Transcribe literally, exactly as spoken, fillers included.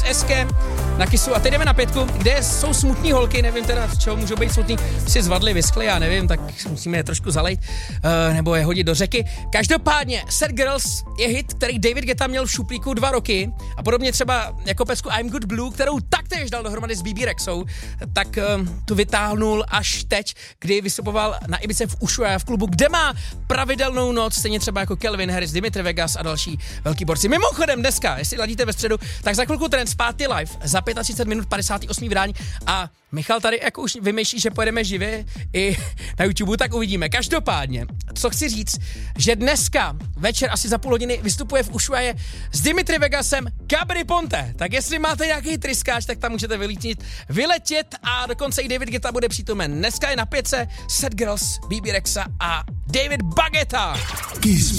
S K na Kissu a teď jdeme na pětku, kde jsou smutní holky, nevím teda, z čeho můžou být smutný, si zvadli, vyschli, já nevím, tak musíme je trošku zalejt, uh, nebo je hodit do řeky. Každopádně, Sad Girls je hit, který David Guetta měl v šuplíku dva roky a podobně třeba jako pecku I'm Good Blue, kterou taktéž dal dohromady s B B Rexou, tak um, tu vytáhnul až teď, kdy vystupoval na Ibize v Ushuaia v klubu, kde má pravidelnou noc, stejně třeba jako Calvin Harris, Dimitri Vegas a další velký borci. Mimochodem dneska, jestli ladíte ve středu, tak za chvilku Trends Party Live za třicet pět minut padesát osm vydání a Michal tady jako už vymýšlí, že pojedeme živě i na YouTube, tak uvidíme. Každopádně, co chci říct, že dneska večer asi za půl hodiny vystupuje v Ushuaia s Dimitri Vegasem Gabry Ponte. Tak jestli máte nějaký tryskáč, tak tam můžete vyletět, vyletět a dokonce i David Guetta bude přítomen. Dneska je na pětce Sad Girls, B B Rexa a David Guetta.